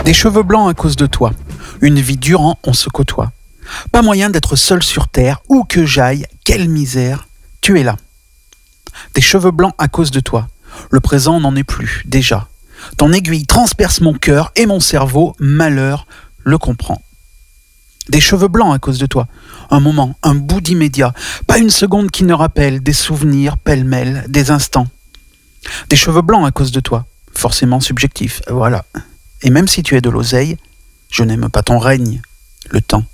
Des cheveux blancs à cause de toi. Une vie durant, on se côtoie. Pas moyen d'être seul sur terre, où que j'aille, quelle misère, tu es là. Des cheveux blancs à cause de toi. Le présent n'en est plus, déjà. Ton aiguille transperce mon cœur et mon cerveau, malheur, le comprend. Des cheveux blancs à cause de toi. Un moment, un bout d'immédiat. Pas une seconde qui ne rappelle des souvenirs pêle-mêle, des instants. Des cheveux blancs à cause de toi. Forcément subjectif, voilà. Et même si tu es de l'oseille, je n'aime pas ton règne, le temps.